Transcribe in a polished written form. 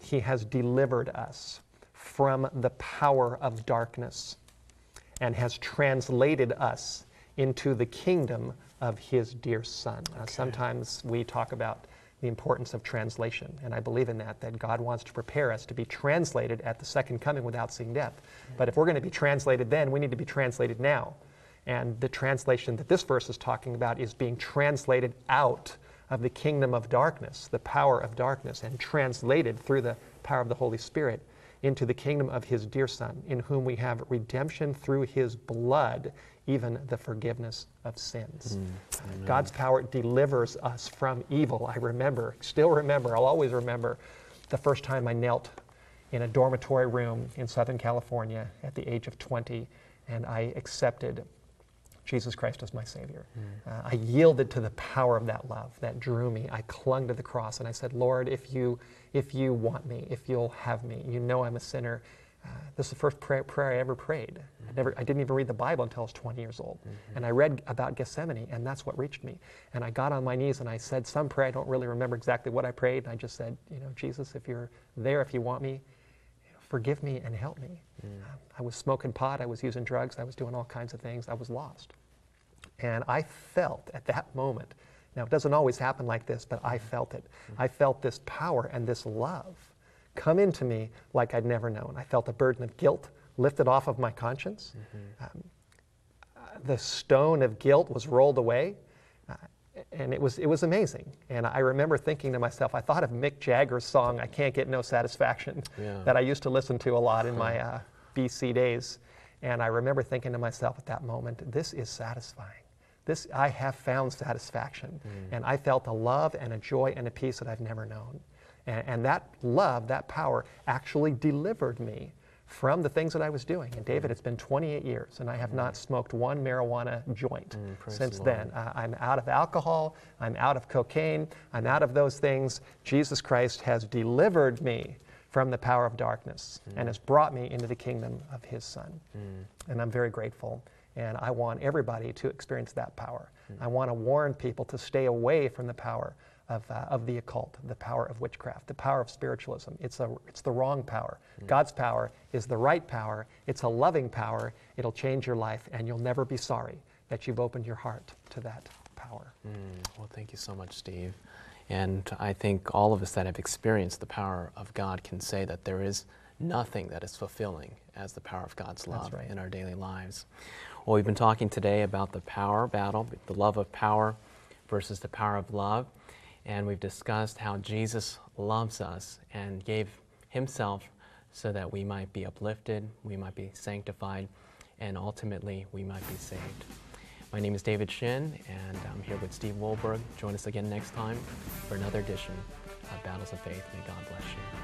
He has delivered us from the power of darkness and has translated us into the kingdom of His dear Son. Sometimes we talk about the importance of translation, and I believe in that God wants to prepare us to be translated at the second coming without seeing death. But if we're going to be translated then, we need to be translated now. And the translation that this verse is talking about is being translated out of the kingdom of darkness, the power of darkness, and translated through the power of the Holy Spirit into the kingdom of His dear Son, in whom we have redemption through His blood, even the forgiveness of sins. God's power delivers us from evil. I still remember, I'll always remember the first time I knelt in a dormitory room in Southern California at the age of 20, and I accepted Jesus Christ as my Savior. I yielded to the power of that love that drew me. I clung to the cross and I said, Lord, if you want me, if you'll have me, you know I'm a sinner. This is the first prayer I ever prayed. I didn't even read the Bible until I was 20 years old. And I read about Gethsemane, and that's what reached me. And I got on my knees and I said some prayer. I don't really remember exactly what I prayed. And I just said, Jesus, if you're there, if you want me, forgive me and help me. I was smoking pot, I was using drugs, I was doing all kinds of things, I was lost. And I felt at that moment, now it doesn't always happen like this, but I felt it. I felt this power and this love come into me like I'd never known. I felt a burden of guilt lifted off of my conscience. The stone of guilt was rolled away. And it was amazing. And I remember thinking to myself, I thought of Mick Jagger's song, I Can't Get No Satisfaction, that I used to listen to a lot in my BC days. And I remember thinking to myself at that moment, this is satisfying. I have found satisfaction. And I felt a love and a joy and a peace that I've never known. And that love, that power, actually delivered me from the things that I was doing. And David, it's been 28 years, and I have not smoked one marijuana joint since then. I'm out of alcohol, I'm out of cocaine, I'm out of those things. Jesus Christ has delivered me from the power of darkness and has brought me into the kingdom of His Son. And I'm very grateful. And I want everybody to experience that power. I want to warn people to stay away from the power of the occult, the power of witchcraft, the power of spiritualism. It's the wrong power. God's power is the right power. It's a loving power. It'll change your life, and you'll never be sorry that you've opened your heart to that power. Well, thank you so much, Steve. And I think all of us that have experienced the power of God can say that there is nothing that is fulfilling as the power of God's love in our daily lives. Well, we've been talking today about the power battle, the love of power versus the power of love. And we've discussed how Jesus loves us and gave Himself so that we might be uplifted, we might be sanctified, and ultimately we might be saved. My name is David Shin, and I'm here with Steve Wohlberg. Join us again next time for another edition of Battles of Faith. May God bless you.